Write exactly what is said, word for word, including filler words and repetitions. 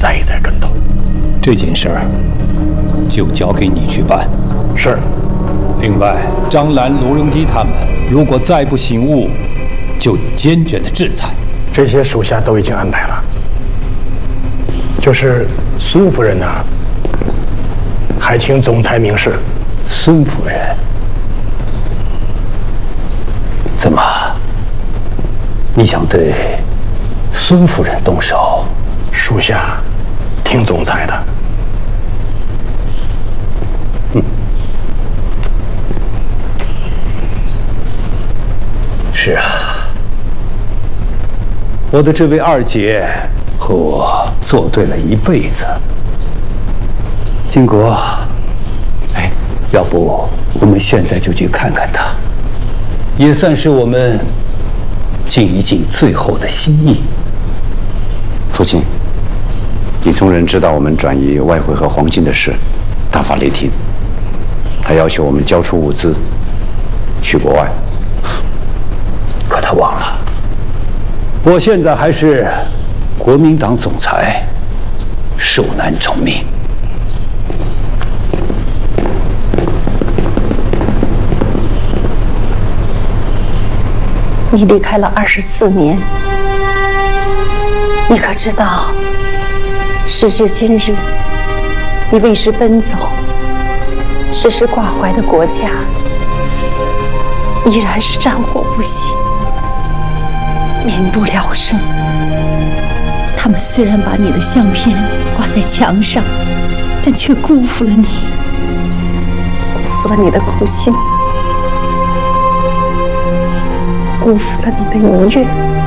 栽栽跟头。 这件事儿就交给你去办。 是。 另外，张兰、罗荣基他们如果再不醒悟，就坚决的制裁。 这些属下都已经安排了。就是孙夫人呢、啊，还请总裁明示。 孙夫人，怎么？你想对孙夫人动手？ 属下听总裁的。 嗯，是啊，我的这位二姐和我作对了一辈子。金国，哎，要不我们现在就去看看她，也算是我们尽一尽最后的心意。 父亲，李宗仁知道我们转移外汇和黄金的事，大发雷霆。他要求我们交出物资，去国外。 可他忘了，我现在还是国民党总裁，受难从命。 你离开了二十四年，你可知道，时至今日，你为时奔走、时时挂怀的国家，依然是战火不息，民不聊生。他们虽然把你的相片挂在墙上，但却辜负了你，辜负了你的苦心。辜负了你的遗愿。